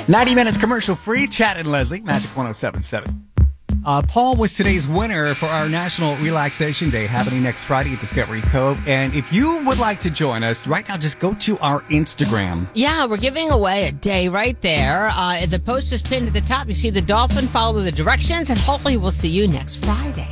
90 minutes commercial free. Chad and Leslie, Magic 107.7. Paul was today's winner for our National Relaxation Day happening next Friday at Discovery Cove. And if you would like to join us right now, just go to our Instagram. Yeah, we're giving away a day right there. The post is pinned at the top. You see the dolphin, follow the directions, and hopefully we'll see you next Friday.